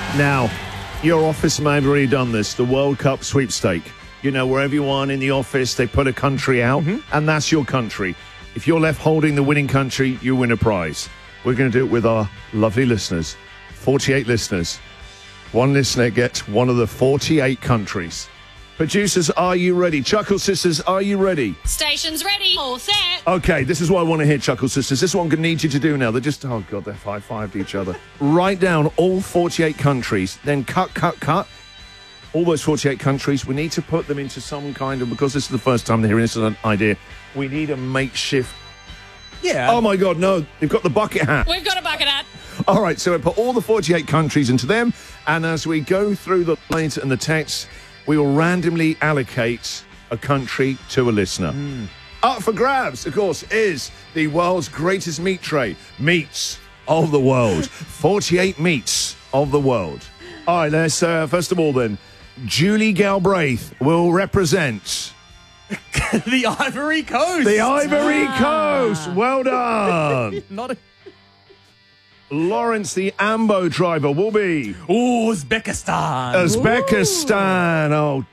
Now, your office may have already done this, the World Cup sweepstake. You know, where everyone in the office, they put a country out, and that's your country. If you're left holding the winning country, you win a prize. We're going to do it with our lovely listeners, 48 listeners. One listener gets one of the 48 countries. Producers, are you ready? Chuckle Sisters, are you ready? Station's ready. All set. Okay, this is what I want to hear, Chuckle Sisters. This is what I'm going to need you to do now. They're just, oh, God, they're high-fived each other. Write down all 48 countries, then cut. All those 48 countries, we need to put them into some kind of, because this is the first time they're hearing this idea, we need a makeshift. Yeah. Oh, my God, no, they've got the bucket hat. We've got a bucket hat. All right, so we put all the 48 countries into them, and as we go through the lines and the text, we will randomly allocate a country to a listener. Up for grabs, of course, is the world's greatest meat tray. Meats of the world. 48 meats of the world. All right, let's, first of all then, Julie Galbraith will represent... The Ivory Coast. The Ivory Coast. Well done. Not a... Lawrence, the Ambo driver, will be... Uzbekistan. Uzbekistan.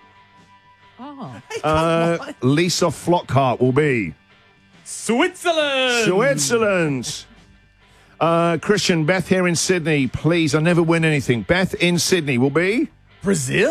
Lisa Flockhart will be... Switzerland. Christian, Beth here in Sydney. Please, I never win anything. Beth in Sydney will be... Brazil.